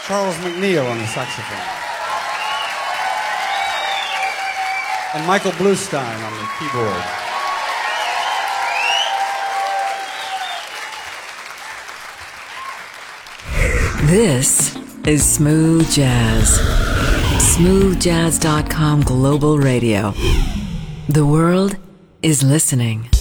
Charles McNeil on the saxophone. And Michael Bluestein on the keyboard. This is Smooth Jazz. SmoothJazz.com Global Radio. The world is listening.